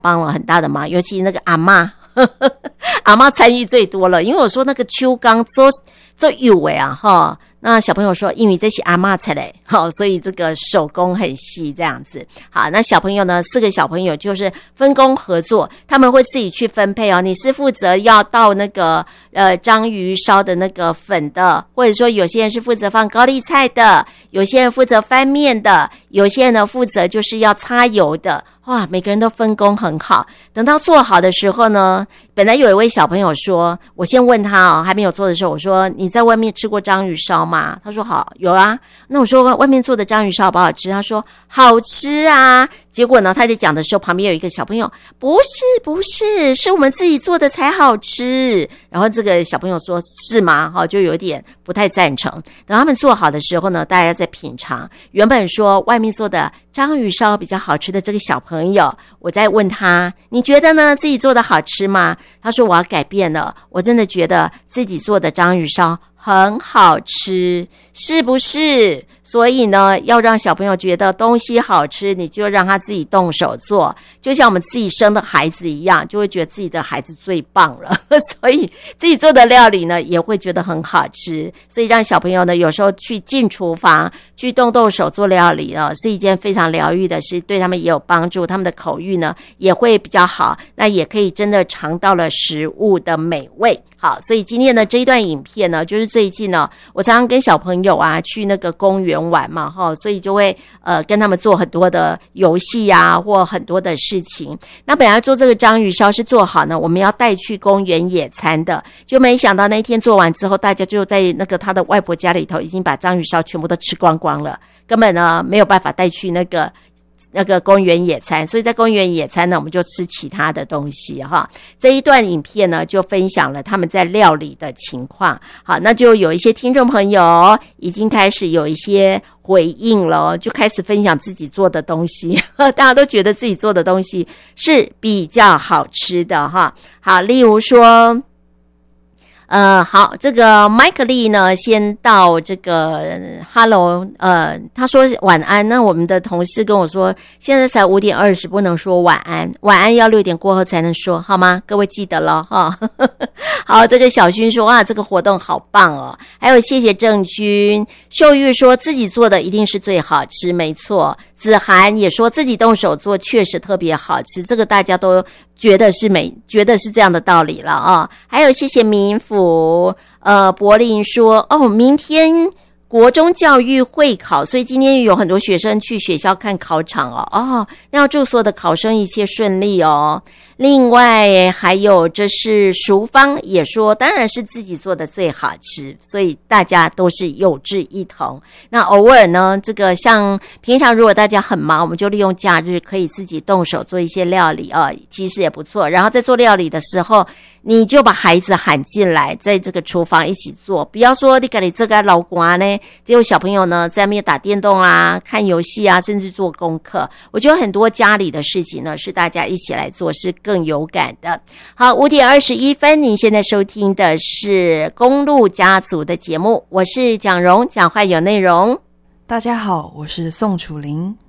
帮了很大的忙，尤其那个阿嬷阿嬷参与最多了，因为我说那个手工做有的啊齁，那小朋友说因为这是阿嬷才嘞，好，所以这个手工很细这样子。好，那小朋友呢，4个小朋友就是分工合作，他们会自己去分配哦。你是负责要倒那个章鱼烧的那个粉的，或者说有些人是负责放高丽菜的，有些人负责翻面的，有些人呢负责就是要擦油的。哇，每个人都分工很好。等到做好的时候呢，本来有一位小朋友说，我先问他哦，还没有做的时候，我说你在外面吃过章鱼烧吗？他说好，有啊。那我说外面做的章鱼烧好不好吃？他说好吃啊。结果呢，他在讲的时候，旁边有一个小朋友，不是，是我们自己做的才好吃。然后这个小朋友说是吗？就有点不太赞成。等他们做好的时候呢，大家在品尝。原本说外面做的章鱼烧比较好吃的这个小朋友，我在问他，你觉得呢？自己做的好吃吗？他说我要改变了，我真的觉得自己做的章鱼烧很好吃，是不是？所以呢，要让小朋友觉得东西好吃，你就让他自己动手做，就像我们自己生的孩子一样，就会觉得自己的孩子最棒了。所以自己做的料理呢，也会觉得很好吃。所以让小朋友呢，有时候去进厨房，去动手做料理呢，是一件非常疗愈的事，对他们也有帮助，他们的口欲呢也会比较好，那也可以真的尝到了食物的美味。好，所以今天呢这一段影片呢，就是最近呢，我常常跟小朋友啊去那个公园玩嘛，所以就会跟他们做很多的游戏啊，或很多的事情。那本来做这个章鱼烧是做好呢，我们要带去公园野餐的，就没想到那一天做完之后，大家就在那个他的外婆家里头已经把章鱼烧全部都吃光光了，根本呢没有办法带去那个公园野餐，所以在公园野餐呢，我们就吃其他的东西哈。这一段影片呢，就分享了他们在料理的情况。好，那就有一些听众朋友已经开始有一些回应了，就开始分享自己做的东西，大家都觉得自己做的东西是比较好吃的哈。好，例如说好，这个麦克利呢，先到这个 Hello， 他说晚安。那我们的同事跟我说，现在才5点20，不能说晚安，晚安要6点过后才能说，好吗？各位记得了哈。好，这个小薰说啊，这个活动好棒哦。还有谢谢郑君，秀玉说自己做的一定是最好吃，没错。子涵也说自己动手做确实特别好吃，这个大家都觉得是这样的道理了啊。还有谢谢民府，柏林说明天国中教育会考，所以今天有很多学生去学校看考场哦。那要祝所有的考生一切顺利哦。另外还有这是淑芳也说，当然是自己做的最好吃，所以大家都是有志一同。那偶尔呢，这个像平常如果大家很忙，我们就利用假日可以自己动手做一些料理其实也不错。然后在做料理的时候，你就把孩子喊进来，在这个厨房一起做，不要说你跟你这个老瓜呢，结果小朋友呢在那边打电动啊、看游戏啊，甚至做功课。我觉得很多家里的事情呢，是大家一起来做，是更有感的。好，5点21分，您现在收听的是公路家族的节目，我是蒋蓉，讲话有内容。 大家好，我是宋楚玲。